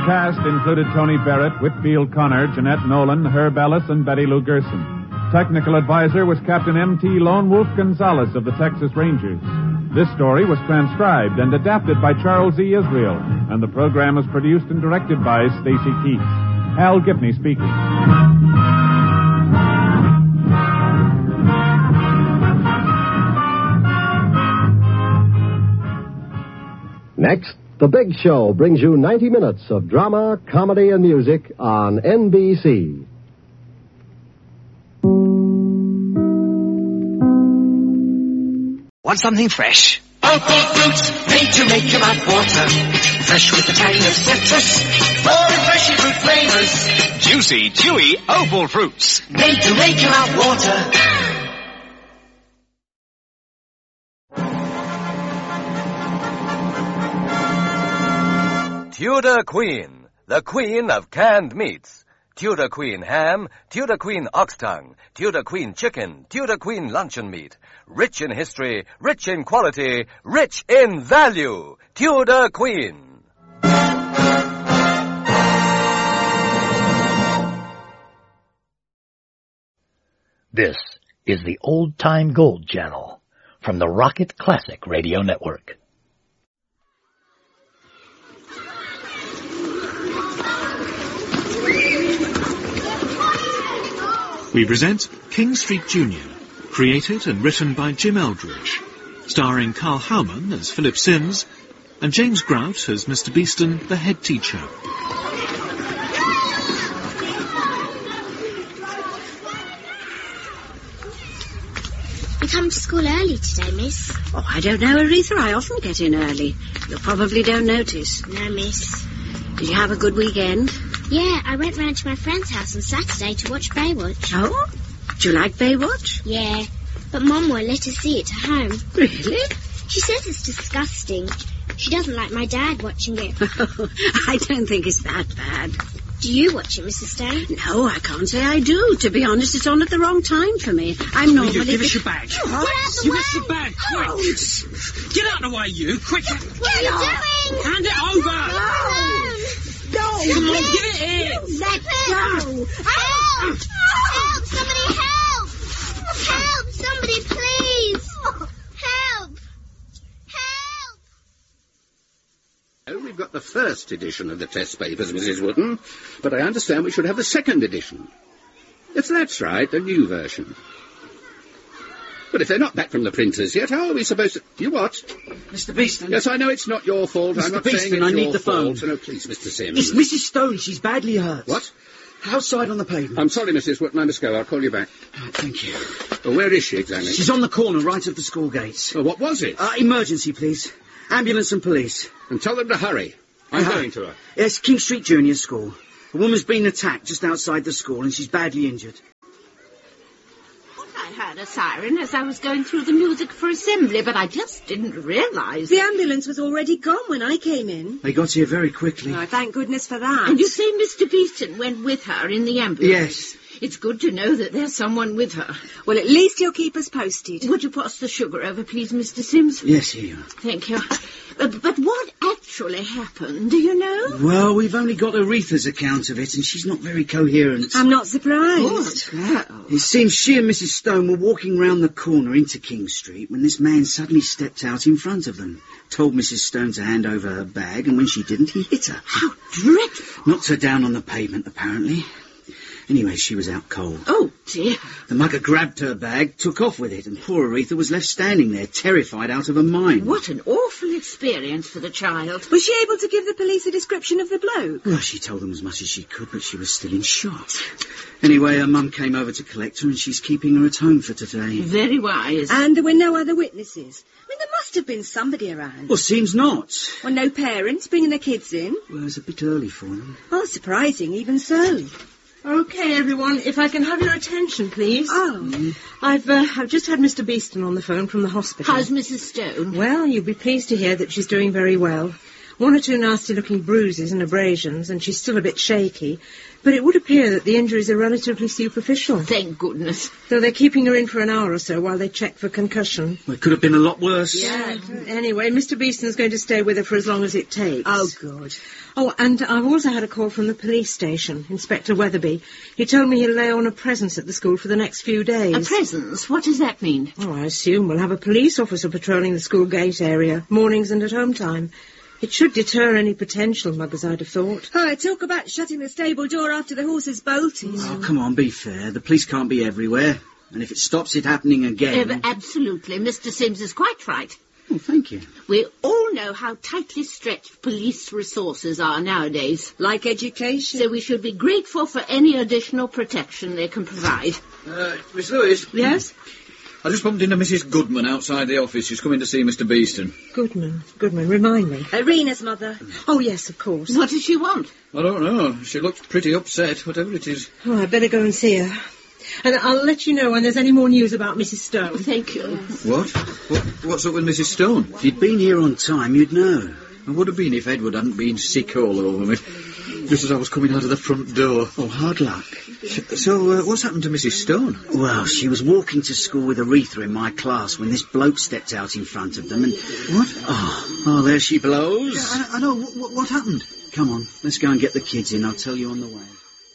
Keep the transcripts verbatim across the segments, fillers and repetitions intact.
cast included Tony Barrett, Whitfield Connor, Jeanette Nolan, Herb Ellis, and Betty Lou Gerson. Technical advisor was Captain M T Lone Wolf Gonzalez of the Texas Rangers. This story was transcribed and adapted by Charles E. Israel, and the program was produced and directed by Stacy Keats. Hal Gibney speaking. Next, The Big Show brings you ninety minutes of drama, comedy, and music on N B C. Want something fresh? Opal fruits, made to make your mouth water. Fresh with the tang of citrus, or refreshing fruit flavors. Juicy, chewy Opal fruits. Made to make your mouth water. Tudor Queen, the queen of canned meats. Tudor Queen ham, Tudor Queen ox tongue, Tudor Queen chicken, Tudor Queen luncheon meat. Rich in history, rich in quality, rich in value. Tudor Queen. This is the Old Time Gold Channel from the Rocket Classic Radio Network. We present King Street Junior, created and written by Jim Eldridge, starring Carl Howman as Philip Sims and James Grout as Mister Beeston, the head teacher. You come to school early today, miss? Oh, I don't know, Aretha. I often get in early. You probably don't notice. No, miss. Did you have a good weekend? Yeah, I went round to my friend's house on Saturday to watch Baywatch. Oh? Do you like Baywatch? Yeah, but Mum won't let us see it at home. Really? She says it's disgusting. She doesn't like my dad watching it. I don't think it's that bad. Do you watch it, Missus Stone? No, I can't say I do. To be honest, it's on at the wrong time for me. I'm normally... You, give us your bag. Oh, get out the Give way. us your bag, quick. Oh. Get out of the way, you. Quick. What are you doing? Hand it over. No. No. Come on, give it here. Let go. Help. Help. Somebody help. Help. Somebody, please. Help. Help. Oh, we've got the first edition of the test papers, Missus Wooden, but I understand we should have the second edition. If that's right, the new version. But if they're not back from the printers yet, how are we supposed to... You what? Mister Beeston. Yes, I know it's not your fault. Mister I'm not Beeston, saying it's I your need the phone. fault. No, please, Mister Sims. It's Missus Stone. She's badly hurt. What? Outside on the pavement. I'm sorry, Missus Wooden. I must go. I'll call you back. Right, thank you. Well, where is she exactly? She's on the corner right at the school gates. Oh, what was it? Uh, emergency, please. Ambulance and police. And tell them to hurry. I'm Uh-huh. going to her. Yes, King Street Junior School. A woman's been attacked just outside the school and she's badly injured. I heard a siren as I was going through the music for assembly, but I just didn't realise. The ambulance was already gone when I came in. They got here very quickly. Oh, thank goodness for that. And you say Mister Beeston went with her in the ambulance? Yes. It's good to know that there's someone with her. Well, at least he'll keep us posted. Would you pass the sugar over, please, Mister Sims? Yes, here you are. Thank you. Uh, but what actually happened, do you know? Well, we've only got Aretha's account of it, and she's not very coherent. I'm not surprised. Good girl. It seems she and Missus Stone were walking round the corner into King Street when this man suddenly stepped out in front of them, told Missus Stone to hand over her bag, and when she didn't, he hit her. How dreadful. Knocked her down on the pavement, apparently. Anyway, she was out cold. Oh, dear. The mugger grabbed her bag, took off with it, and poor Aretha was left standing there, terrified out of her mind. What an awful experience for the child. Was she able to give the police a description of the bloke? Well, she told them as much as she could, but she was still in shock. Anyway, her mum came over to collect her, and she's keeping her at home for today. Very wise. And there were no other witnesses. I mean, there must have been somebody around. Well, seems not. Well, no parents bringing their kids in. Well, it's a bit early for them. Oh, surprising, even so. OK, everyone, if I can have your attention, please. Oh. I've uh, I've just had Mister Beeston on the phone from the hospital. How's Missus Stone? Well, you'll be pleased to hear that she's doing very well. One or two nasty-looking bruises and abrasions, and she's still a bit shaky. But it would appear that the injuries are relatively superficial. Thank goodness. So they're keeping her in for an hour or so while they check for concussion. Well, it could have been a lot worse. Yeah. Anyway, Mister Beeston's going to stay with her for as long as it takes. Oh, good. Oh, and I've also had a call from the police station, Inspector Weatherby. He told me he'll lay on a presence at the school for the next few days. A presence? What does that mean? Oh, I assume we'll have a police officer patrolling the school gate area, mornings and at home time. It should deter any potential muggers, I'd have thought. Oh, talk about shutting the stable door after the horses bolted. Oh, come on, be fair. The police can't be everywhere. And if it stops it happening again... Uh, absolutely. Mister Sims is quite right. Oh, thank you. We all know how tightly stretched police resources are nowadays. Like education. So we should be grateful for any additional protection they can provide. Uh, Miss Lewis? Yes? I just bumped into Missus Goodman outside the office. She's coming to see Mister Beeston. Goodman, Goodman, remind me. Irina's mother. Oh, yes, of course. What does she want? I don't know. She looks pretty upset, whatever it is. Oh, I'd better go and see her. And I'll let you know when there's any more news about Missus Stone. Thank you. What? what? What's up with Missus Stone? If you'd been here on time, you'd know. I would have been if Edward hadn't been sick all over me. Just as I was coming out of the front door. Oh, hard luck. So, uh, what's happened to Missus Stone? Well, she was walking to school with Aretha in my class when this bloke stepped out in front of them and... What? Oh, oh there she blows. Yeah, I, I know. What, what happened? Come on, let's go and get the kids in. I'll tell you on the way.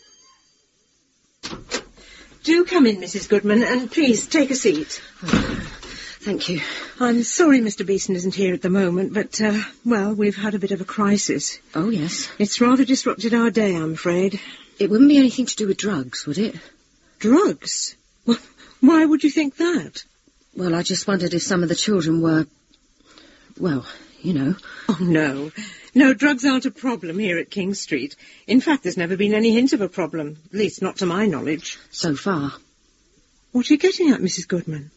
Do come in, Missus Goodman, and please take a seat. Thank you. I'm sorry Mister Beeston isn't here at the moment, but, uh, well, we've had a bit of a crisis. Oh, yes. It's rather disrupted our day, I'm afraid. It wouldn't be anything to do with drugs, would it? Drugs? Well, why would you think that? Well, I just wondered if some of the children were... well, you know. Oh, no. No, drugs aren't a problem here at King Street. In fact, there's never been any hint of a problem, at least not to my knowledge. So far. What are you getting at, Missus Goodman?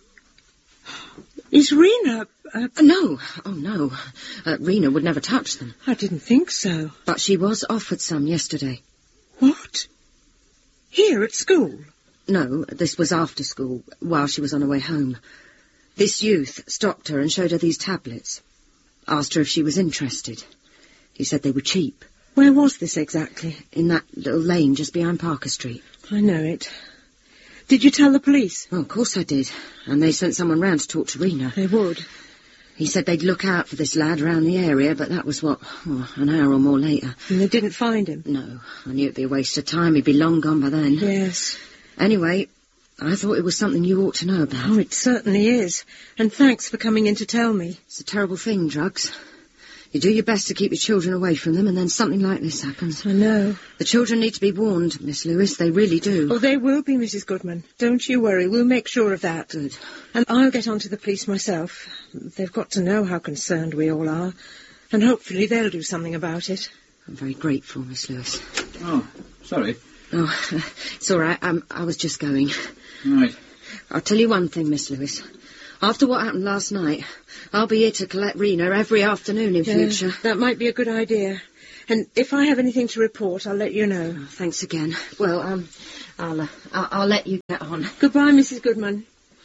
Is Rena... Uh, no, oh no. Uh, Rena would never touch them. I didn't think so. But she was offered some yesterday. What? Here at school? No, this was after school, while she was on her way home. This youth stopped her and showed her these tablets. Asked her if she was interested. He said they were cheap. Where was this exactly? In that little lane just behind Parker Street. I know it. Did you tell the police? Oh, of course I did. And they sent someone round to talk to Rena. They would. He said they'd look out for this lad round the area, but that was, what, oh, an hour or more later. And they didn't find him? No. I knew it'd be a waste of time. He'd be long gone by then. Yes. Anyway, I thought it was something you ought to know about. Oh, it certainly is. And thanks for coming in to tell me. It's a terrible thing, drugs. You do your best to keep your children away from them, and then something like this happens. I know. The children need to be warned, Miss Lewis. They really do. Oh, they will be, Missus Goodman. Don't you worry. We'll make sure of that. Good. And I'll get on to the police myself. They've got to know how concerned we all are. And hopefully they'll do something about it. I'm very grateful, Miss Lewis. Oh, sorry. Oh, it's all right. Um, I was just going. Right. I'll tell you one thing, Miss Lewis. After what happened last night, I'll be here to collect Rena every afternoon in yeah, future. That might be a good idea. And if I have anything to report, I'll let you know. Oh, thanks again. Well, um, I'll, uh, I'll, I'll let you get on. Goodbye, Missus Goodman.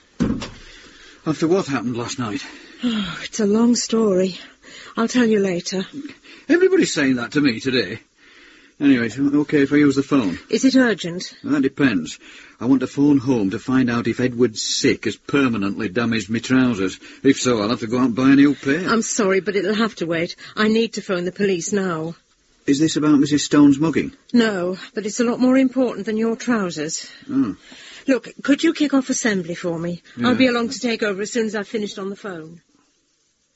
After what happened last night? Oh, it's a long story. I'll tell you later. Everybody's saying that to me today. Anyway, it's okay if I use the phone. Is it urgent? Well, that depends. I want to phone home to find out if Edward's sick has permanently damaged my trousers. If so, I'll have to go out and buy a new pair. I'm sorry, but it'll have to wait. I need to phone the police now. Is this about Missus Stone's mugging? No, but it's a lot more important than your trousers. Oh. Look, could you kick off assembly for me? Yeah. I'll be along to take over as soon as I've finished on the phone.